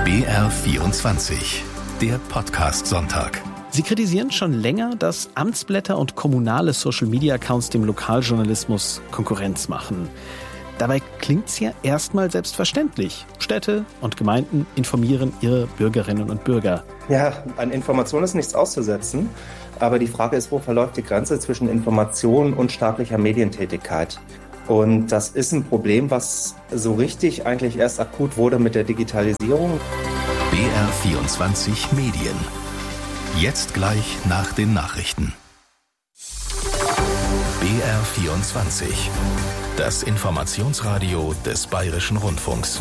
BR24, der Podcast-Sonntag. Sie kritisieren schon länger, dass Amtsblätter und kommunale Social-Media-Accounts dem Lokaljournalismus Konkurrenz machen. Dabei klingt's ja erstmal selbstverständlich. Städte und Gemeinden informieren ihre Bürgerinnen und Bürger. Ja, an Information ist nichts auszusetzen. Aber die Frage ist, wo verläuft die Grenze zwischen Information und staatlicher Medientätigkeit? Und das ist ein Problem, was so richtig eigentlich erst akut wurde mit der Digitalisierung. BR24 Medien. Jetzt gleich nach den Nachrichten. BR24. Das Informationsradio des Bayerischen Rundfunks.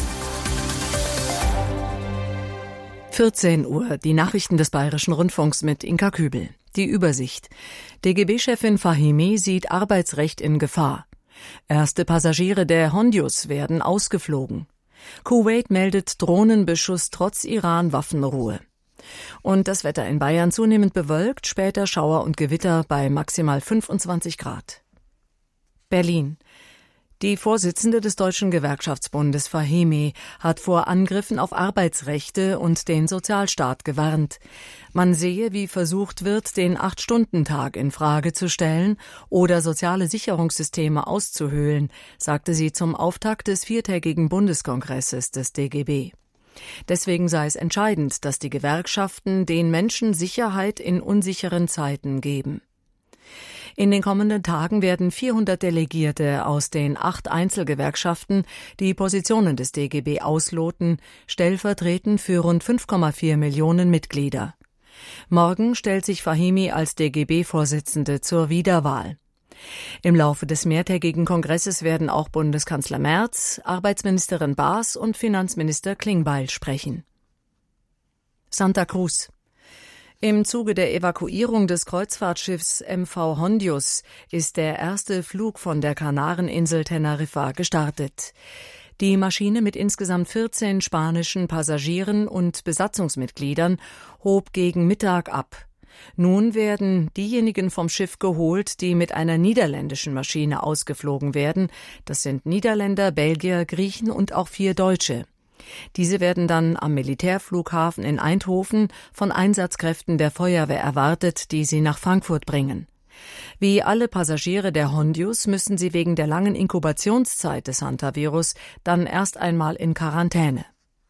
14 Uhr, die Nachrichten des Bayerischen Rundfunks mit Inka Kübel. Die Übersicht. DGB-Chefin Fahimi sieht Arbeitsrecht in Gefahr. Erste Passagiere der Hondius werden ausgeflogen. Kuwait meldet Drohnenbeschuss trotz Iran-Waffenruhe. Und das Wetter in Bayern zunehmend bewölkt, später Schauer und Gewitter bei maximal 25 Grad. Berlin. Die Vorsitzende des Deutschen Gewerkschaftsbundes Fahimi hat vor Angriffen auf Arbeitsrechte und den Sozialstaat gewarnt. Man sehe, wie versucht wird, den 8-Stunden-Tag in Frage zu stellen oder soziale Sicherungssysteme auszuhöhlen, sagte sie zum Auftakt des 4-tägigen Bundeskongresses des DGB. Deswegen sei es entscheidend, dass die Gewerkschaften den Menschen Sicherheit in unsicheren Zeiten geben. In den kommenden Tagen werden 400 Delegierte aus den 8 Einzelgewerkschaften die Positionen des DGB ausloten, stellvertretend für rund 5,4 Millionen Mitglieder. Morgen stellt sich Fahimi als DGB-Vorsitzende zur Wiederwahl. Im Laufe des mehrtägigen Kongresses werden auch Bundeskanzler Merz, Arbeitsministerin Baas und Finanzminister Klingbeil sprechen. Santa Cruz. Im Zuge der Evakuierung des Kreuzfahrtschiffs MV Hondius ist der erste Flug von der Kanareninsel Teneriffa gestartet. Die Maschine mit insgesamt 14 spanischen Passagieren und Besatzungsmitgliedern hob gegen Mittag ab. Nun werden diejenigen vom Schiff geholt, die mit einer niederländischen Maschine ausgeflogen werden. Das sind Niederländer, Belgier, Griechen und auch 4 Deutsche. Diese werden dann am Militärflughafen in Eindhoven von Einsatzkräften der Feuerwehr erwartet, die sie nach Frankfurt bringen. Wie alle Passagiere der Hondius müssen sie wegen der langen Inkubationszeit des Hantavirus dann erst einmal in Quarantäne.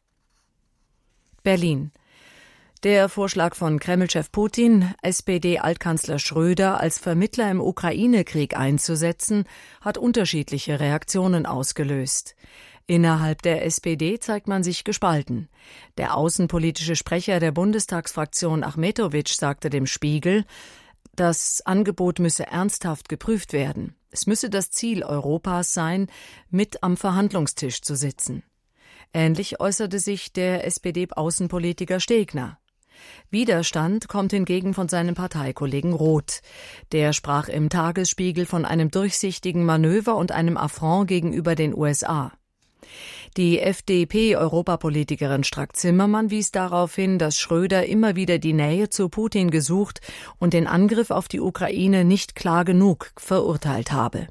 Berlin. Der Vorschlag von Kreml-Chef Putin, SPD-Altkanzler Schröder als Vermittler im Ukraine-Krieg einzusetzen, hat unterschiedliche Reaktionen ausgelöst. Innerhalb der SPD zeigt man sich gespalten. Der außenpolitische Sprecher der Bundestagsfraktion Achmetowitsch sagte dem Spiegel, das Angebot müsse ernsthaft geprüft werden. Es müsse das Ziel Europas sein, mit am Verhandlungstisch zu sitzen. Ähnlich äußerte sich der SPD-Außenpolitiker Stegner. Widerstand kommt hingegen von seinem Parteikollegen Roth. Der sprach im Tagesspiegel von einem durchsichtigen Manöver und einem Affront gegenüber den USA. Die FDP-Europapolitikerin Strack-Zimmermann wies darauf hin, dass Schröder immer wieder die Nähe zu Putin gesucht und den Angriff auf die Ukraine nicht klar genug verurteilt habe.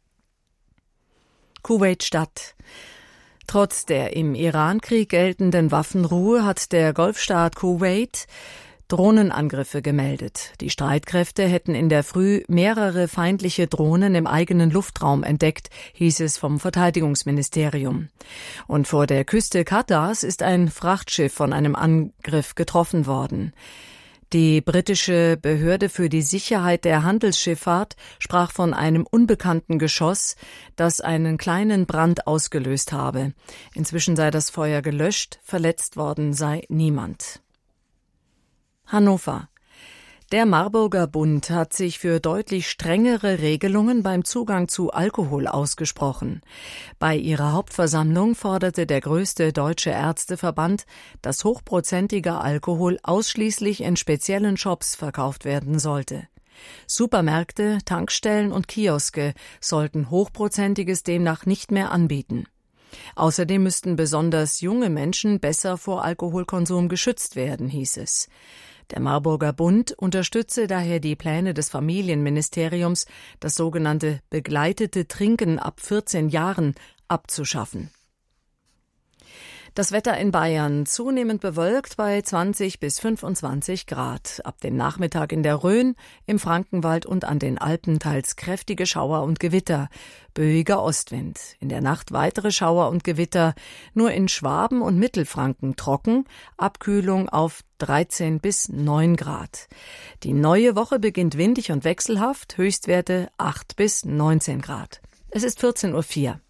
Kuwait-Stadt. Trotz der im Iran-Krieg geltenden Waffenruhe hat der Golfstaat Kuwait Drohnenangriffe gemeldet. Die Streitkräfte hätten in der Früh mehrere feindliche Drohnen im eigenen Luftraum entdeckt, hieß es vom Verteidigungsministerium. Und vor der Küste Katars ist ein Frachtschiff von einem Angriff getroffen worden. Die britische Behörde für die Sicherheit der Handelsschifffahrt sprach von einem unbekannten Geschoss, das einen kleinen Brand ausgelöst habe. Inzwischen sei das Feuer gelöscht, verletzt worden sei niemand. Hannover. Der Marburger Bund hat sich für deutlich strengere Regelungen beim Zugang zu Alkohol ausgesprochen. Bei ihrer Hauptversammlung forderte der größte deutsche Ärzteverband, dass hochprozentiger Alkohol ausschließlich in speziellen Shops verkauft werden sollte. Supermärkte, Tankstellen und Kioske sollten Hochprozentiges demnach nicht mehr anbieten. Außerdem müssten besonders junge Menschen besser vor Alkoholkonsum geschützt werden, hieß es. Der Marburger Bund unterstütze daher die Pläne des Familienministeriums, das sogenannte begleitete Trinken ab 14 Jahren abzuschaffen. Das Wetter in Bayern zunehmend bewölkt bei 20 bis 25 Grad. Ab dem Nachmittag in der Rhön, im Frankenwald und an den Alpen teils kräftige Schauer und Gewitter. Böiger Ostwind. In der Nacht weitere Schauer und Gewitter. Nur in Schwaben und Mittelfranken trocken. Abkühlung auf 13 bis 9 Grad. Die neue Woche beginnt windig und wechselhaft. Höchstwerte 8 bis 19 Grad. Es ist 14:04 Uhr.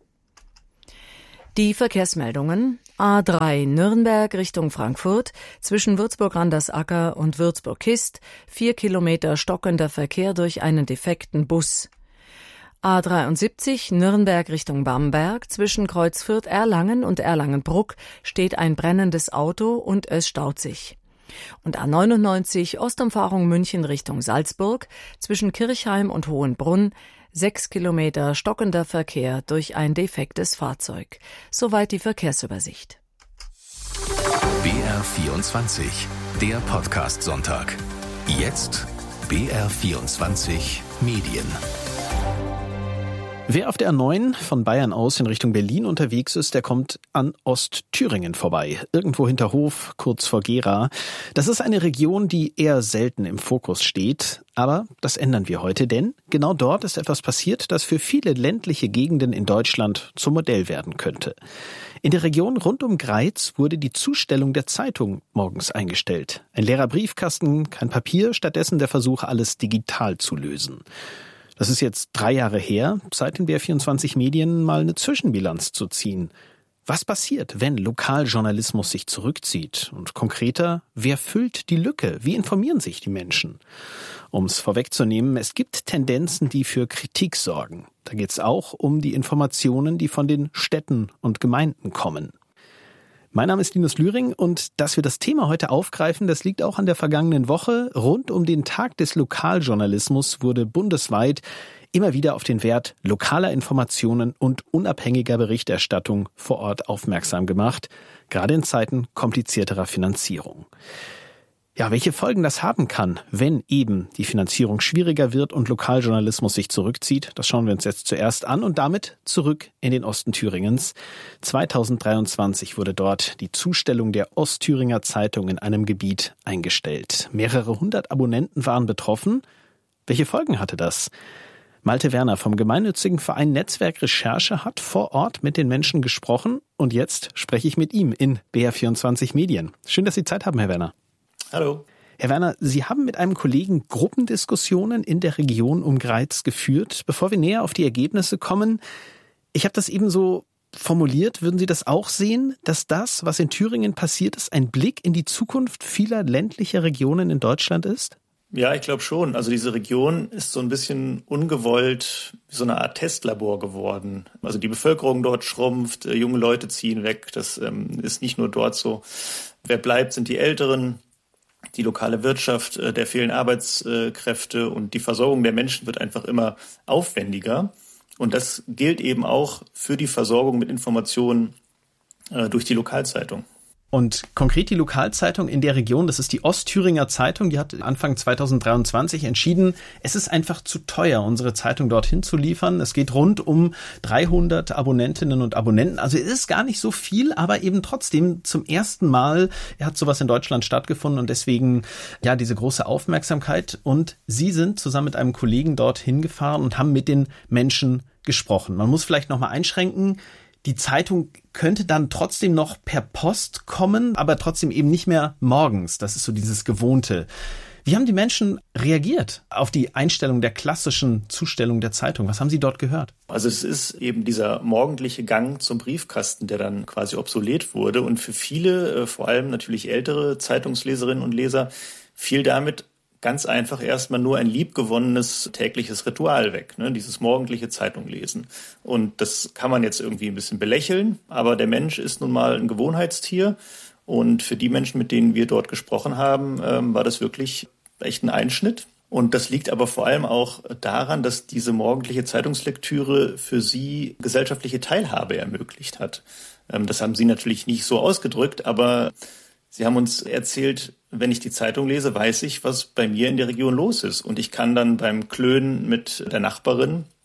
Die Verkehrsmeldungen. A3 Nürnberg Richtung Frankfurt, zwischen Würzburg-Randersacker und Würzburg-Kist, 4 Kilometer stockender Verkehr durch einen defekten Bus. A73 Nürnberg Richtung Bamberg, zwischen Kreuz Fürth-Erlangen und Erlangen-Bruck steht ein brennendes Auto und es staut sich. Und A99 Ostumfahrung München Richtung Salzburg, zwischen Kirchheim und Hohenbrunn, 6 Kilometer stockender Verkehr durch ein defektes Fahrzeug. Soweit die Verkehrsübersicht. BR24, der Podcast-Sonntag. Jetzt BR24 Medien. Wer auf der A9 von Bayern aus in Richtung Berlin unterwegs ist, der kommt an Ostthüringen vorbei. Irgendwo hinter Hof, kurz vor Gera. Das ist eine Region, die eher selten im Fokus steht. Aber das ändern wir heute, denn genau dort ist etwas passiert, das für viele ländliche Gegenden in Deutschland zum Modell werden könnte. In der Region rund um Greiz wurde die Zustellung der Zeitung morgens eingestellt. Ein leerer Briefkasten, kein Papier, stattdessen der Versuch, alles digital zu lösen. Das ist jetzt 3 Jahre her, seit den BR24 Medien mal eine Zwischenbilanz zu ziehen. Was passiert, wenn Lokaljournalismus sich zurückzieht? Und konkreter, wer füllt die Lücke? Wie informieren sich die Menschen? Um es vorwegzunehmen, es gibt Tendenzen, die für Kritik sorgen. Da geht es auch um die Informationen, die von den Städten und Gemeinden kommen. Mein Name ist Linus Lühring und dass wir das Thema heute aufgreifen, das liegt auch an der vergangenen Woche. Rund um den Tag des Lokaljournalismus wurde bundesweit immer wieder auf den Wert lokaler Informationen und unabhängiger Berichterstattung vor Ort aufmerksam gemacht, gerade in Zeiten komplizierterer Finanzierung. Ja, welche Folgen das haben kann, wenn eben die Finanzierung schwieriger wird und Lokaljournalismus sich zurückzieht, das schauen wir uns jetzt zuerst an und damit zurück in den Osten Thüringens. 2023 wurde dort die Zustellung der Ostthüringer Zeitung in einem Gebiet eingestellt. Mehrere hundert Abonnenten waren betroffen. Welche Folgen hatte das? Malte Werner vom gemeinnützigen Verein Netzwerk Recherche hat vor Ort mit den Menschen gesprochen und jetzt spreche ich mit ihm in BR24 Medien. Schön, dass Sie Zeit haben, Herr Werner. Hallo. Herr Werner, Sie haben mit einem Kollegen Gruppendiskussionen in der Region um Greiz geführt. Bevor wir näher auf die Ergebnisse kommen, ich habe das eben so formuliert, würden Sie das auch sehen, dass das, was in Thüringen passiert ist, ein Blick in die Zukunft vieler ländlicher Regionen in Deutschland ist? Ja, ich glaube schon. Also diese Region ist so ein bisschen ungewollt wie so eine Art Testlabor geworden. Also die Bevölkerung dort schrumpft, junge Leute ziehen weg. Das ist nicht nur dort so. Wer bleibt, sind die Älteren. Die lokale Wirtschaft, der fehlen Arbeitskräfte und die Versorgung der Menschen wird einfach immer aufwendiger. Und das gilt eben auch für die Versorgung mit Informationen durch die Lokalzeitung. Und konkret die Lokalzeitung in der Region, das ist die Ostthüringer Zeitung, die hat Anfang 2023 entschieden, es ist einfach zu teuer, unsere Zeitung dorthin zu liefern. Es geht rund um 300 Abonnentinnen und Abonnenten. Also es ist gar nicht so viel, aber eben trotzdem zum ersten Mal hat sowas in Deutschland stattgefunden und deswegen ja diese große Aufmerksamkeit. Und Sie sind zusammen mit einem Kollegen dorthin gefahren und haben mit den Menschen gesprochen. Man muss vielleicht nochmal einschränken, die Zeitung könnte dann trotzdem noch per Post kommen, aber trotzdem eben nicht mehr morgens. Das ist so dieses Gewohnte. Wie haben die Menschen reagiert auf die Einstellung der klassischen Zustellung der Zeitung? Was haben Sie dort gehört? Also es ist eben dieser morgendliche Gang zum Briefkasten, der dann quasi obsolet wurde. Und für viele, vor allem natürlich ältere Zeitungsleserinnen und Leser, fiel damit ganz einfach erstmal nur ein liebgewonnenes tägliches Ritual weg, ne? Dieses morgendliche Zeitung lesen. Und das kann man jetzt irgendwie ein bisschen belächeln, aber der Mensch ist nun mal ein Gewohnheitstier. Und für die Menschen, mit denen wir dort gesprochen haben, war das wirklich echt ein Einschnitt. Und das liegt aber vor allem auch daran, dass diese morgendliche Zeitungslektüre für sie gesellschaftliche Teilhabe ermöglicht hat. Das haben sie natürlich nicht so ausgedrückt, aber sie haben uns erzählt, wenn ich die Zeitung lese, weiß ich, was bei mir in der Region los ist. Und ich kann dann beim Klönen mit der Nachbarin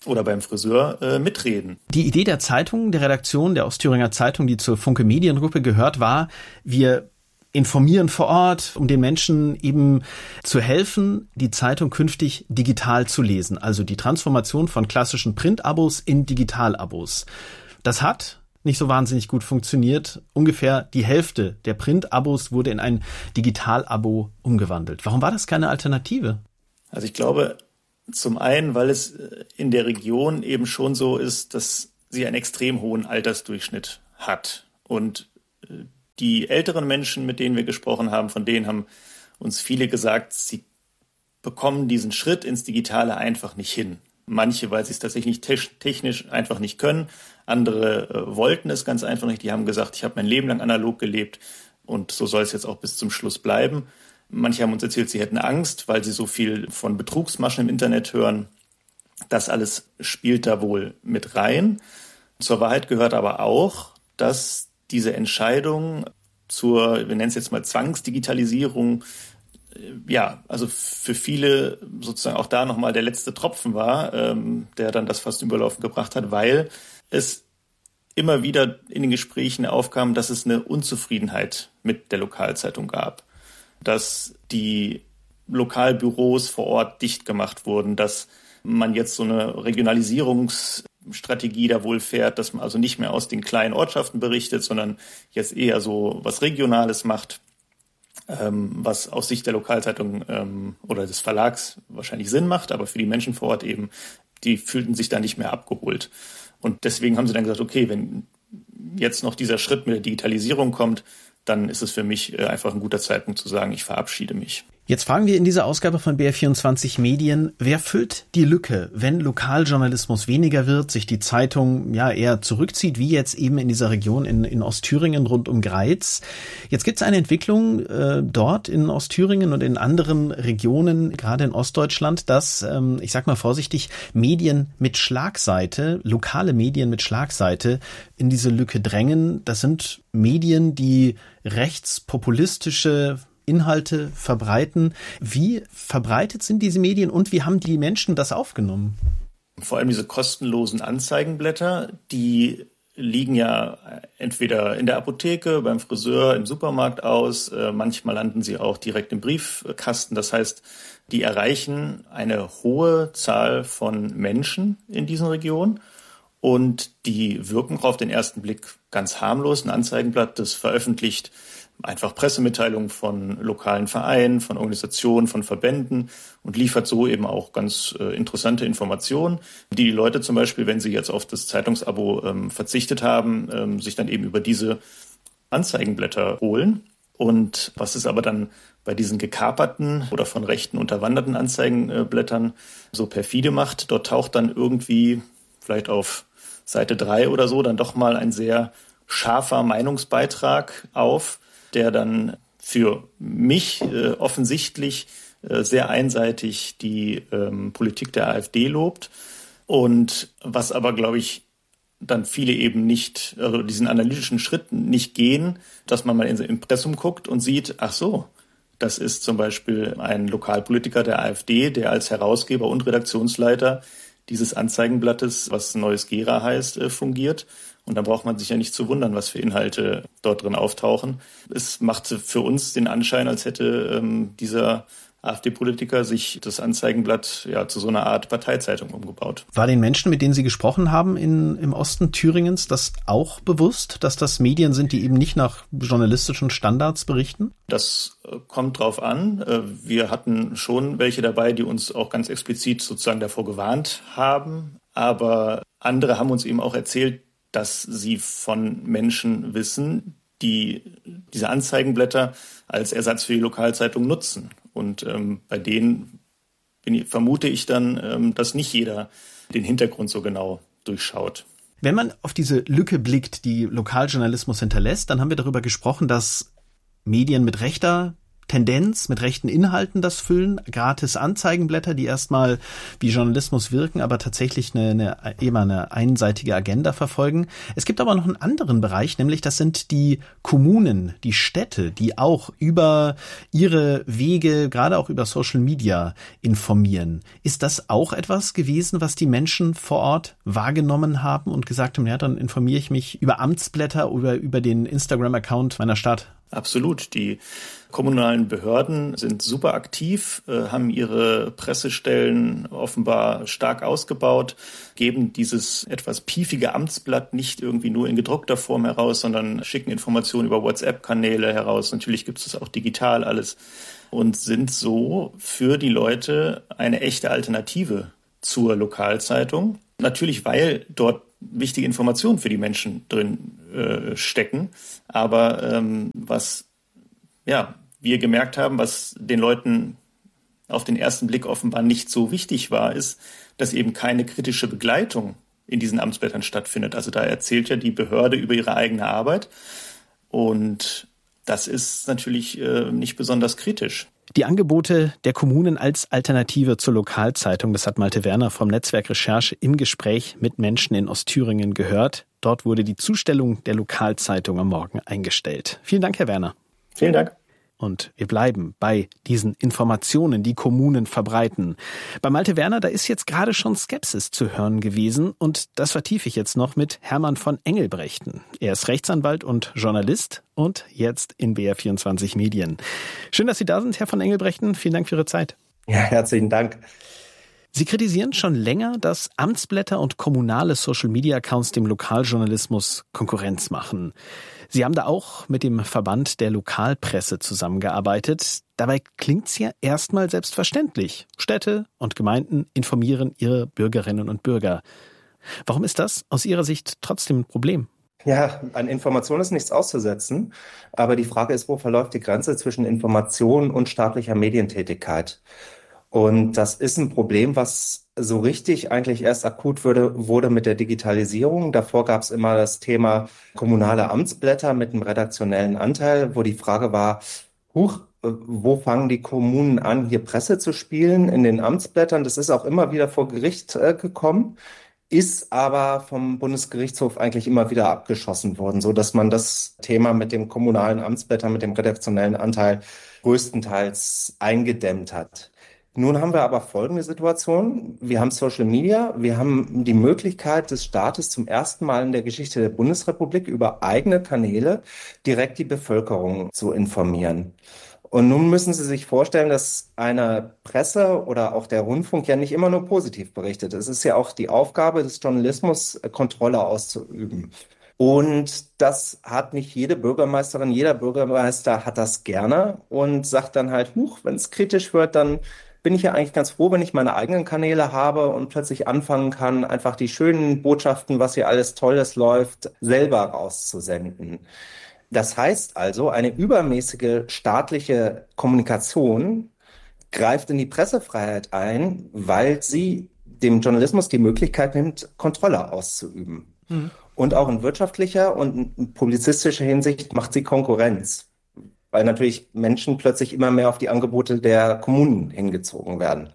oder beim Friseur mitreden. Die Idee der Zeitung, der Redaktion der Ostthüringer Zeitung, die zur Funke Mediengruppe gehört, war, wir informieren vor Ort, um den Menschen eben zu helfen, die Zeitung künftig digital zu lesen. Also die Transformation von klassischen Print-Abos in Digital-Abos. Das hat nicht so wahnsinnig gut funktioniert. Ungefähr die Hälfte der Print-Abos wurde in ein Digital-Abo umgewandelt. Warum war das keine Alternative? Also ich glaube, zum einen, weil es in der Region eben schon so ist, dass sie einen extrem hohen Altersdurchschnitt hat. Und die älteren Menschen, mit denen wir gesprochen haben, von denen haben uns viele gesagt, sie bekommen diesen Schritt ins Digitale einfach nicht hin. Manche, weil sie es tatsächlich technisch einfach nicht können. Andere wollten es ganz einfach nicht. Die haben gesagt, ich habe mein Leben lang analog gelebt und so soll es jetzt auch bis zum Schluss bleiben. Manche haben uns erzählt, sie hätten Angst, weil sie so viel von Betrugsmaschen im Internet hören. Das alles spielt da wohl mit rein. Zur Wahrheit gehört aber auch, dass diese Entscheidung zur, wir nennen es jetzt mal Zwangsdigitalisierung, also für viele sozusagen auch da nochmal der letzte Tropfen war, der dann das fast überlaufen gebracht hat, weil es immer wieder in den Gesprächen aufkam, dass es eine Unzufriedenheit mit der Lokalzeitung gab, dass die Lokalbüros vor Ort dicht gemacht wurden, dass man jetzt so eine Regionalisierungsstrategie da wohl fährt, dass man also nicht mehr aus den kleinen Ortschaften berichtet, sondern jetzt eher so was Regionales macht, was aus Sicht der Lokalzeitung oder des Verlags wahrscheinlich Sinn macht, aber für die Menschen vor Ort eben, die fühlten sich da nicht mehr abgeholt. Und deswegen haben sie dann gesagt, okay, wenn jetzt noch dieser Schritt mit der Digitalisierung kommt, dann ist es für mich einfach ein guter Zeitpunkt zu sagen, ich verabschiede mich. Jetzt fragen wir in dieser Ausgabe von BR24 Medien, wer füllt die Lücke, wenn Lokaljournalismus weniger wird, sich die Zeitung eher zurückzieht, wie jetzt eben in dieser Region in Ostthüringen rund um Greiz. Jetzt gibt es eine Entwicklung dort in Ostthüringen und in anderen Regionen, gerade in Ostdeutschland, dass, ich sag mal vorsichtig, Medien mit Schlagseite, lokale Medien mit Schlagseite in diese Lücke drängen. Das sind Medien, die rechtspopulistische Inhalte verbreiten. Wie verbreitet sind diese Medien und wie haben die Menschen das aufgenommen? Vor allem diese kostenlosen Anzeigenblätter, die liegen ja entweder in der Apotheke, beim Friseur, im Supermarkt aus. Manchmal landen sie auch direkt im Briefkasten. Das heißt, die erreichen eine hohe Zahl von Menschen in diesen Regionen und die wirken auf den ersten Blick ganz harmlos. Ein Anzeigenblatt, das veröffentlicht einfach Pressemitteilungen von lokalen Vereinen, von Organisationen, von Verbänden und liefert so eben auch ganz interessante Informationen, die Leute zum Beispiel, wenn sie jetzt auf das Zeitungsabo verzichtet haben, sich dann eben über diese Anzeigenblätter holen. Und was ist aber dann bei diesen gekaperten oder von Rechten unterwanderten Anzeigenblättern so perfide macht, dort taucht dann irgendwie vielleicht auf Seite 3 oder so dann doch mal ein sehr scharfer Meinungsbeitrag auf, der dann für mich offensichtlich sehr einseitig die Politik der AfD lobt. Und was aber, glaube ich, dann viele eben nicht, also diesen analytischen Schritt nicht gehen, dass man mal ins Impressum guckt und sieht, ach so, das ist zum Beispiel ein Lokalpolitiker der AfD, der als Herausgeber und Redaktionsleiter dieses Anzeigenblattes, was Neues Gera heißt, fungiert. Und dann braucht man sich ja nicht zu wundern, was für Inhalte dort drin auftauchen. Es macht für uns den Anschein, als hätte dieser AfD-Politiker sich das Anzeigenblatt zu so einer Art Parteizeitung umgebaut. War den Menschen, mit denen Sie gesprochen haben im Osten Thüringens, das auch bewusst, dass das Medien sind, die eben nicht nach journalistischen Standards berichten? Das kommt drauf an. Wir hatten schon welche dabei, die uns auch ganz explizit sozusagen davor gewarnt haben. Aber andere haben uns eben auch erzählt, dass sie von Menschen wissen, die diese Anzeigenblätter als Ersatz für die Lokalzeitung nutzen. Und bei denen vermute ich dann, dass nicht jeder den Hintergrund so genau durchschaut. Wenn man auf diese Lücke blickt, die Lokaljournalismus hinterlässt, dann haben wir darüber gesprochen, dass Medien mit rechter Tendenz, mit rechten Inhalten das füllen, gratis Anzeigenblätter, die erstmal wie Journalismus wirken, aber tatsächlich eine einseitige Agenda verfolgen. Es gibt aber noch einen anderen Bereich, nämlich das sind die Kommunen, die Städte, die auch über ihre Wege, gerade auch über Social Media informieren. Ist das auch etwas gewesen, was die Menschen vor Ort wahrgenommen haben und gesagt haben, ja, dann informiere ich mich über Amtsblätter oder über den Instagram-Account meiner Stadt? Absolut. Die kommunalen Behörden sind super aktiv, haben ihre Pressestellen offenbar stark ausgebaut, geben dieses etwas piefige Amtsblatt nicht irgendwie nur in gedruckter Form heraus, sondern schicken Informationen über WhatsApp-Kanäle heraus. Natürlich gibt es auch digital alles und sind so für die Leute eine echte Alternative zur Lokalzeitung. Natürlich, weil dort wichtige Informationen für die Menschen drin stecken. Aber was wir gemerkt haben, was den Leuten auf den ersten Blick offenbar nicht so wichtig war, ist, dass eben keine kritische Begleitung in diesen Amtsblättern stattfindet. Also da erzählt ja die Behörde über ihre eigene Arbeit. Und das ist natürlich nicht besonders kritisch. Die Angebote der Kommunen als Alternative zur Lokalzeitung, das hat Malte Werner vom Netzwerk Recherche im Gespräch mit Menschen in Ostthüringen gehört. Dort wurde die Zustellung der Lokalzeitung am Morgen eingestellt. Vielen Dank, Herr Werner. Vielen Dank. Und wir bleiben bei diesen Informationen, die Kommunen verbreiten. Bei Malte Werner, da ist jetzt gerade schon Skepsis zu hören gewesen und das vertiefe ich jetzt noch mit Hermann von Engelbrechten. Er ist Rechtsanwalt und Journalist und jetzt in BR24 Medien. Schön, dass Sie da sind, Herr von Engelbrechten. Vielen Dank für Ihre Zeit. Ja, herzlichen Dank. Sie kritisieren schon länger, dass Amtsblätter und kommunale Social-Media-Accounts dem Lokaljournalismus Konkurrenz machen. Sie haben da auch mit dem Verband der Lokalpresse zusammengearbeitet. Dabei klingt's ja erstmal selbstverständlich. Städte und Gemeinden informieren ihre Bürgerinnen und Bürger. Warum ist das aus Ihrer Sicht trotzdem ein Problem? Ja, an Information ist nichts auszusetzen. Aber die Frage ist, wo verläuft die Grenze zwischen Information und staatlicher Medientätigkeit? Und das ist ein Problem, was so richtig eigentlich erst akut wurde mit der Digitalisierung. Davor gab es immer das Thema kommunale Amtsblätter mit einem redaktionellen Anteil, wo die Frage war, wo fangen die Kommunen an, hier Presse zu spielen in den Amtsblättern? Das ist auch immer wieder vor Gericht gekommen, ist aber vom Bundesgerichtshof eigentlich immer wieder abgeschossen worden, so dass man das Thema mit dem kommunalen Amtsblätter, mit dem redaktionellen Anteil größtenteils eingedämmt hat. Nun haben wir aber folgende Situation. Wir haben Social Media, wir haben die Möglichkeit des Staates zum ersten Mal in der Geschichte der Bundesrepublik über eigene Kanäle direkt die Bevölkerung zu informieren. Und nun müssen Sie sich vorstellen, dass eine Presse oder auch der Rundfunk ja nicht immer nur positiv berichtet. Es ist ja auch die Aufgabe des Journalismus, Kontrolle auszuüben. Und das hat nicht jede Bürgermeisterin, jeder Bürgermeister hat das gerne und sagt dann halt, wenn es kritisch wird, dann bin ich ja eigentlich ganz froh, wenn ich meine eigenen Kanäle habe und plötzlich anfangen kann, einfach die schönen Botschaften, was hier alles Tolles läuft, selber rauszusenden. Das heißt also, eine übermäßige staatliche Kommunikation greift in die Pressefreiheit ein, weil sie dem Journalismus die Möglichkeit nimmt, Kontrolle auszuüben. Mhm. Und auch in wirtschaftlicher und in publizistischer Hinsicht macht sie Konkurrenz, weil natürlich Menschen plötzlich immer mehr auf die Angebote der Kommunen hingezogen werden.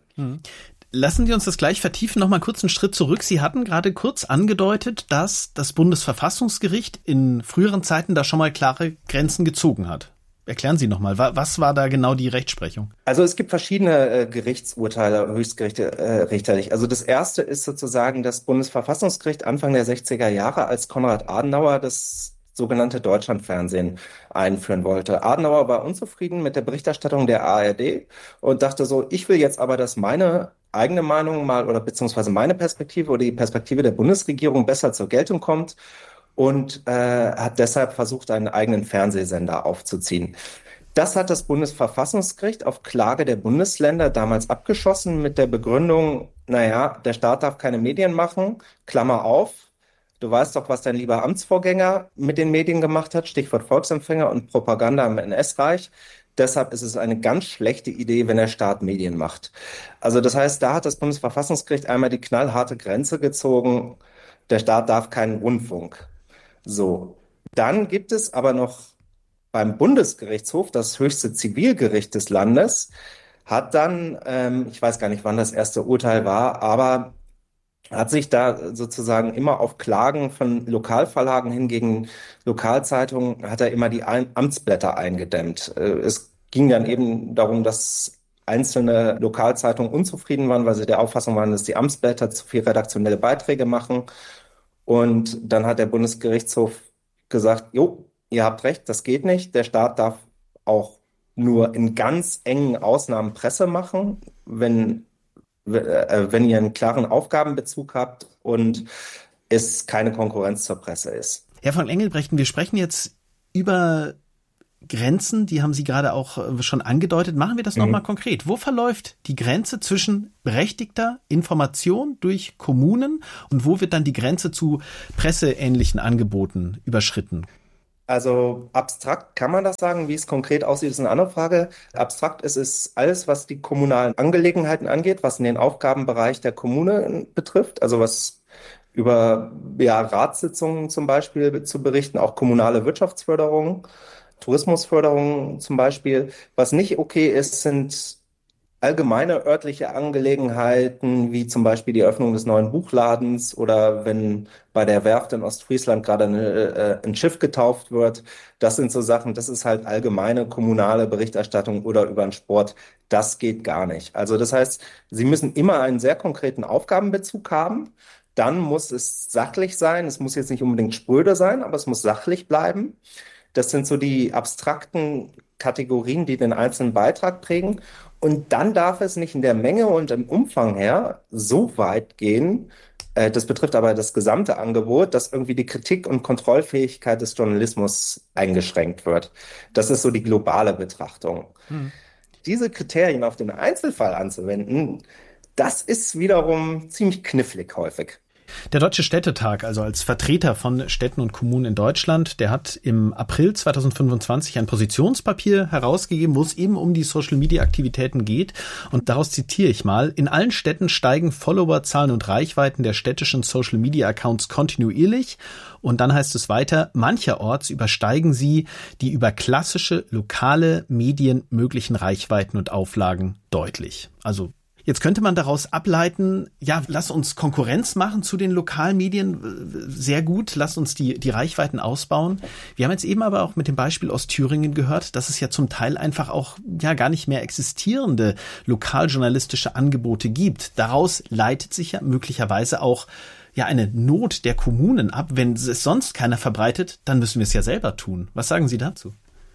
Lassen Sie uns das gleich vertiefen. Noch mal kurz einen Schritt zurück. Sie hatten gerade kurz angedeutet, dass das Bundesverfassungsgericht in früheren Zeiten da schon mal klare Grenzen gezogen hat. Erklären Sie noch mal, was war da genau die Rechtsprechung? Also es gibt verschiedene Gerichtsurteile, Höchstgerichte richterlich. Also das erste ist sozusagen das Bundesverfassungsgericht Anfang der 60er Jahre, als Konrad Adenauer das sogenannte Deutschlandfernsehen einführen wollte. Adenauer war unzufrieden mit der Berichterstattung der ARD und dachte so, ich will jetzt aber, dass meine eigene Meinung mal oder beziehungsweise meine Perspektive oder die Perspektive der Bundesregierung besser zur Geltung kommt und hat deshalb versucht, einen eigenen Fernsehsender aufzuziehen. Das hat das Bundesverfassungsgericht auf Klage der Bundesländer damals abgeschossen mit der Begründung, der Staat darf keine Medien machen, Klammer auf. Du weißt doch, was dein lieber Amtsvorgänger mit den Medien gemacht hat, Stichwort Volksempfänger und Propaganda im NS-Reich. Deshalb ist es eine ganz schlechte Idee, wenn der Staat Medien macht. Also das heißt, da hat das Bundesverfassungsgericht einmal die knallharte Grenze gezogen, der Staat darf keinen Rundfunk. So, dann gibt es aber noch beim Bundesgerichtshof, das höchste Zivilgericht des Landes, hat dann, ich weiß gar nicht, wann das erste Urteil war, aber hat sich da sozusagen immer auf Klagen von Lokalverlagen hin gegen Lokalzeitungen, hat er immer die Amtsblätter eingedämmt. Es ging dann eben darum, dass einzelne Lokalzeitungen unzufrieden waren, weil sie der Auffassung waren, dass die Amtsblätter zu viel redaktionelle Beiträge machen. Und dann hat der Bundesgerichtshof gesagt, jo, ihr habt recht, das geht nicht. Der Staat darf auch nur in ganz engen Ausnahmen Presse machen, wenn ihr einen klaren Aufgabenbezug habt und es keine Konkurrenz zur Presse ist. Herr von Engelbrechten, wir sprechen jetzt über Grenzen, die haben Sie gerade auch schon angedeutet. Machen wir das nochmal konkret. Wo verläuft die Grenze zwischen berechtigter Information durch Kommunen und wo wird dann die Grenze zu presseähnlichen Angeboten überschritten? Also abstrakt kann man das sagen, wie es konkret aussieht, ist eine andere Frage. Abstrakt ist es alles, was die kommunalen Angelegenheiten angeht, was in den Aufgabenbereich der Kommune betrifft, also was über Ratssitzungen zum Beispiel zu berichten, auch kommunale Wirtschaftsförderung, Tourismusförderung zum Beispiel. Was nicht okay ist, sind allgemeine örtliche Angelegenheiten, wie zum Beispiel die Öffnung des neuen Buchladens oder wenn bei der Werft in Ostfriesland gerade ein Schiff getauft wird. Das sind so Sachen, das ist halt allgemeine kommunale Berichterstattung oder über den Sport. Das geht gar nicht. Also das heißt, Sie müssen immer einen sehr konkreten Aufgabenbezug haben. Dann muss es sachlich sein. Es muss jetzt nicht unbedingt spröde sein, aber es muss sachlich bleiben. Das sind so die abstrakten Kategorien, die den einzelnen Beitrag prägen. Und dann darf es nicht in der Menge und im Umfang her so weit gehen, das betrifft aber das gesamte Angebot, dass irgendwie die Kritik- und Kontrollfähigkeit des Journalismus eingeschränkt wird. Das ist so die globale Betrachtung. Diese Kriterien auf den Einzelfall anzuwenden, das ist wiederum ziemlich knifflig häufig. Der Deutsche Städtetag, also als Vertreter von Städten und Kommunen in Deutschland, der hat im April 2025 ein Positionspapier herausgegeben, wo es eben um die Social-Media-Aktivitäten geht. Und daraus zitiere ich mal: In allen Städten steigen Followerzahlen und Reichweiten der städtischen Social-Media-Accounts kontinuierlich. Und dann heißt es weiter, mancherorts übersteigen sie die über klassische lokale Medien möglichen Reichweiten und Auflagen deutlich. Also jetzt könnte man daraus ableiten, ja, lass uns Konkurrenz machen zu den Lokalmedien, sehr gut, lass uns die Reichweiten ausbauen. Wir haben jetzt eben aber auch mit dem Beispiel aus Thüringen gehört, dass es ja zum Teil einfach auch ja gar nicht mehr existierende lokaljournalistische Angebote gibt. Daraus leitet sich ja möglicherweise auch ja eine Not der Kommunen ab. Wenn es sonst keiner verbreitet, dann müssen wir es ja selber tun. Was sagen Sie dazu?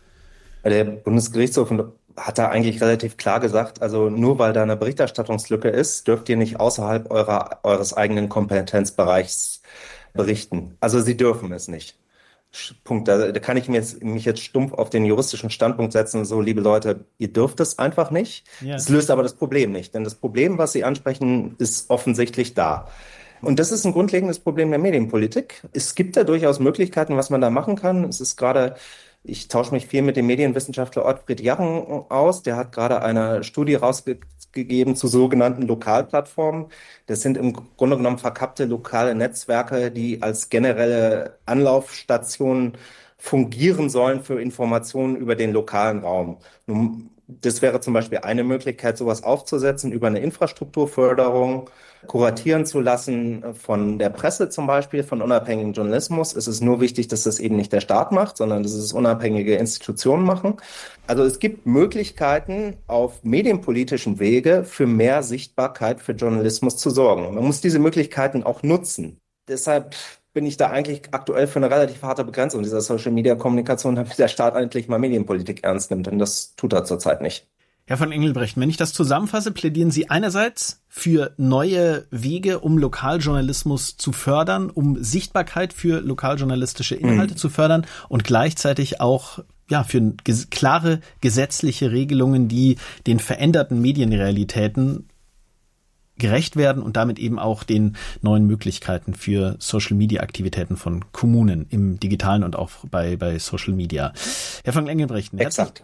Der Bundesgerichtshof hat da eigentlich relativ klar gesagt, also nur weil da eine Berichterstattungslücke ist, dürft ihr nicht außerhalb eures eigenen Kompetenzbereichs berichten. Also Sie dürfen es nicht. Punkt. Da kann ich mich jetzt stumpf auf den juristischen Standpunkt setzen, so, liebe Leute, ihr dürft es einfach nicht. Ja. Es löst aber das Problem nicht, denn das Problem, was Sie ansprechen, ist offensichtlich da. Und das ist ein grundlegendes Problem der Medienpolitik. Es gibt da durchaus Möglichkeiten, was man da machen kann. Es ist gerade, ich tausche mich viel mit dem Medienwissenschaftler Ottfried Jarren aus. Der hat gerade eine Studie rausgegeben zu sogenannten Lokalplattformen. Das sind im Grunde genommen verkappte lokale Netzwerke, die als generelle Anlaufstationen fungieren sollen für Informationen über den lokalen Raum. Nun, das wäre zum Beispiel eine Möglichkeit, sowas aufzusetzen über eine Infrastrukturförderung, kuratieren zu lassen von der Presse zum Beispiel, von unabhängigem Journalismus. Es ist nur wichtig, dass das eben nicht der Staat macht, sondern dass es unabhängige Institutionen machen. Also es gibt Möglichkeiten, auf medienpolitischen Wege für mehr Sichtbarkeit für Journalismus zu sorgen. Man muss diese Möglichkeiten auch nutzen. Deshalb bin ich da eigentlich aktuell für eine relativ harte Begrenzung dieser Social-Media-Kommunikation, damit der Staat endlich mal Medienpolitik ernst nimmt. Denn das tut er zurzeit nicht. Herr von Engelbrechten, wenn ich das zusammenfasse, plädieren Sie einerseits für neue Wege, um Lokaljournalismus zu fördern, um Sichtbarkeit für lokaljournalistische Inhalte zu fördern und gleichzeitig auch ja für klare gesetzliche Regelungen, die den veränderten Medienrealitäten gerecht werden und damit eben auch den neuen Möglichkeiten für Social-Media-Aktivitäten von Kommunen im Digitalen und auch bei Social Media. Herr von Engelbrechten,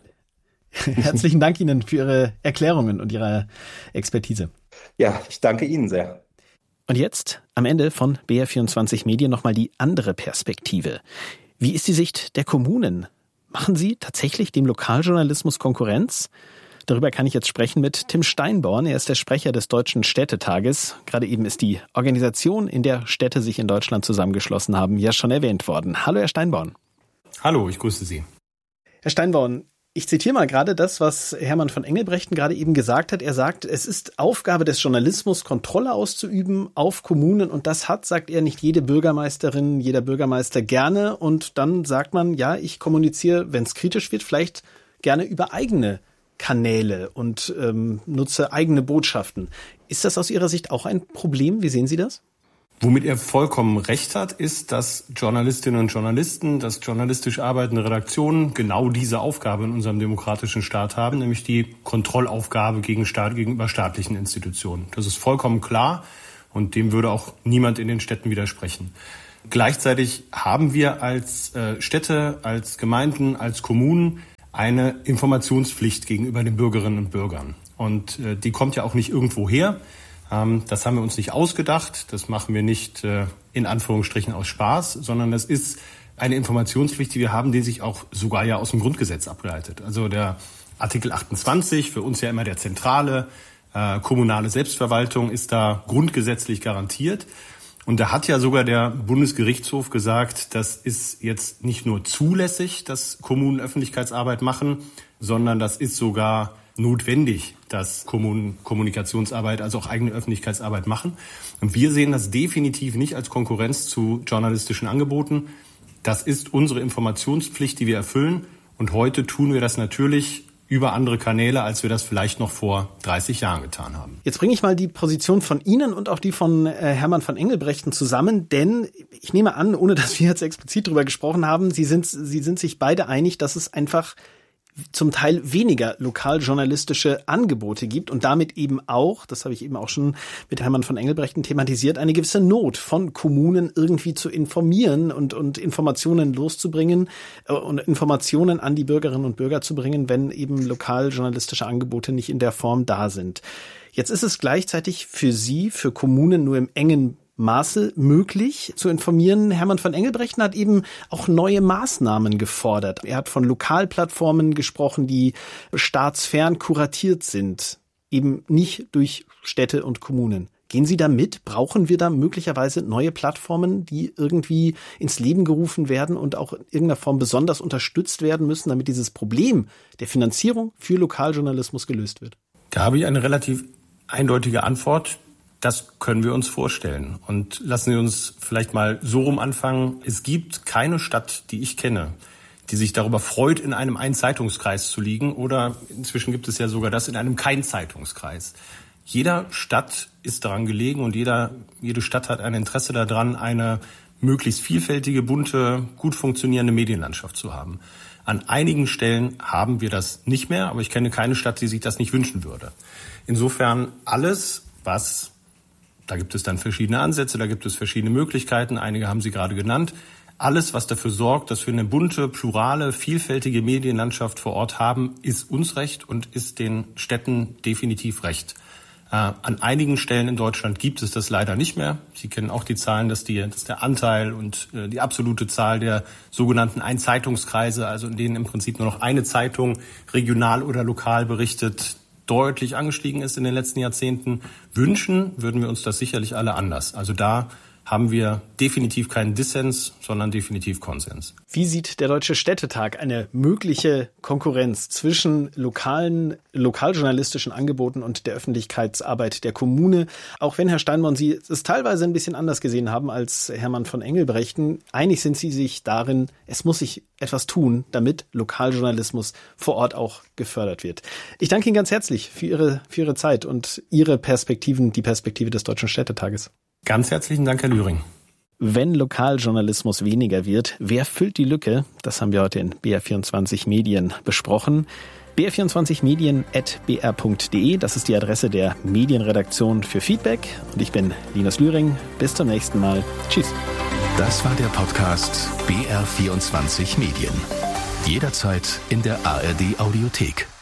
herzlichen Dank Ihnen für Ihre Erklärungen und Ihre Expertise. Ja, ich danke Ihnen sehr. Und jetzt am Ende von BR24 Medien nochmal die andere Perspektive. Wie ist die Sicht der Kommunen? Machen Sie tatsächlich dem Lokaljournalismus Konkurrenz? Darüber kann ich jetzt sprechen mit Tim Steinborn. Er ist der Sprecher des Deutschen Städtetages. Gerade eben ist die Organisation, in der Städte sich in Deutschland zusammengeschlossen haben, ja schon erwähnt worden. Hallo, Herr Steinborn. Hallo, ich grüße Sie. Herr Steinborn, ich zitiere mal gerade das, was Hermann von Engelbrechten gerade eben gesagt hat. Er sagt, es ist Aufgabe des Journalismus, Kontrolle auszuüben auf Kommunen. Und das hat, sagt er, nicht jede Bürgermeisterin, jeder Bürgermeister gerne. Und dann sagt man, ja, ich kommuniziere, wenn es kritisch wird, vielleicht gerne über eigene Kanäle und nutze eigene Botschaften. Ist das aus Ihrer Sicht auch ein Problem? Wie sehen Sie das? Womit er vollkommen recht hat, ist, dass Journalistinnen und Journalisten, dass journalistisch arbeitende Redaktionen genau diese Aufgabe in unserem demokratischen Staat haben, nämlich die Kontrollaufgabe gegenüber staatlichen Institutionen. Das ist vollkommen klar und dem würde auch niemand in den Städten widersprechen. Gleichzeitig haben wir als Städte, als Gemeinden, als Kommunen eine Informationspflicht gegenüber den Bürgerinnen und Bürgern. Und die kommt ja auch nicht irgendwo her. Das haben wir uns nicht ausgedacht. Das machen wir nicht in Anführungsstrichen aus Spaß, sondern das ist eine Informationspflicht, die wir haben, die sich auch sogar ja aus dem Grundgesetz ableitet. Also der Artikel 28, für uns ja immer der zentrale, kommunale Selbstverwaltung, ist da grundgesetzlich garantiert. Und da hat ja sogar der Bundesgerichtshof gesagt, das ist jetzt nicht nur zulässig, dass Kommunen Öffentlichkeitsarbeit machen, sondern das ist sogar notwendig, dass Kommunen Kommunikationsarbeit, also auch eigene Öffentlichkeitsarbeit machen. Und wir sehen das definitiv nicht als Konkurrenz zu journalistischen Angeboten. Das ist unsere Informationspflicht, die wir erfüllen. Und heute tun wir das natürlich über andere Kanäle, als wir das vielleicht noch vor 30 Jahren getan haben. Jetzt bringe ich mal die Position von Ihnen und auch die von Hermann von Engelbrechten zusammen, denn ich nehme an, ohne dass wir jetzt explizit darüber gesprochen haben, Sie sind sich beide einig, dass es einfach zum Teil weniger lokaljournalistische Angebote gibt und damit eben auch, das habe ich eben auch schon mit Hermann von Engelbrechten thematisiert, eine gewisse Not von Kommunen irgendwie zu informieren und Informationen loszubringen und Informationen an die Bürgerinnen und Bürger zu bringen, wenn eben lokaljournalistische Angebote nicht in der Form da sind. Jetzt ist es gleichzeitig für Sie, für Kommunen nur im engen Maße möglich zu informieren. Hermann von Engelbrechten hat eben auch neue Maßnahmen gefordert. Er hat von Lokalplattformen gesprochen, die staatsfern kuratiert sind, eben nicht durch Städte und Kommunen. Gehen Sie da mit? Brauchen wir da möglicherweise neue Plattformen, die irgendwie ins Leben gerufen werden und auch in irgendeiner Form besonders unterstützt werden müssen, damit dieses Problem der Finanzierung für Lokaljournalismus gelöst wird? Da habe ich eine relativ eindeutige Antwort. Das können wir uns vorstellen. Und lassen Sie uns vielleicht mal so rum anfangen. Es gibt keine Stadt, die ich kenne, die sich darüber freut, in einem Ein-Zeitungskreis zu liegen. Oder inzwischen gibt es ja sogar das in einem Kein-Zeitungskreis. Jeder Stadt ist daran gelegen und jede Stadt hat ein Interesse daran, eine möglichst vielfältige, bunte, gut funktionierende Medienlandschaft zu haben. An einigen Stellen haben wir das nicht mehr, aber ich kenne keine Stadt, die sich das nicht wünschen würde. Insofern alles, was... Da gibt es dann verschiedene Ansätze, da gibt es verschiedene Möglichkeiten. Einige haben Sie gerade genannt. Alles, was dafür sorgt, dass wir eine bunte, plurale, vielfältige Medienlandschaft vor Ort haben, ist uns recht und ist den Städten definitiv recht. An einigen Stellen in Deutschland gibt es das leider nicht mehr. Sie kennen auch die Zahlen, dass der Anteil und die absolute Zahl der sogenannten Ein-Zeitungskreise, also in denen im Prinzip nur noch eine Zeitung regional oder lokal berichtet, deutlich angestiegen ist in den letzten Jahrzehnten. Wünschen würden wir uns das sicherlich alle anders. Also da haben wir definitiv keinen Dissens, sondern definitiv Konsens. Wie sieht der Deutsche Städtetag eine mögliche Konkurrenz zwischen lokaljournalistischen Angeboten und der Öffentlichkeitsarbeit der Kommune? Auch wenn, Herr Steinborn, Sie es teilweise ein bisschen anders gesehen haben als Hermann von Engelbrechten, einig sind Sie sich darin, es muss sich etwas tun, damit Lokaljournalismus vor Ort auch gefördert wird. Ich danke Ihnen ganz herzlich für Ihre Zeit und Ihre Perspektiven, die Perspektive des Deutschen Städtetages. Ganz herzlichen Dank, Herr Lühring. Wenn Lokaljournalismus weniger wird, wer füllt die Lücke? Das haben wir heute in BR24 Medien besprochen. br24medien@br.de, das ist die Adresse der Medienredaktion für Feedback. Und ich bin Linus Lühring. Bis zum nächsten Mal. Tschüss. Das war der Podcast BR24 Medien. Jederzeit in der ARD Audiothek.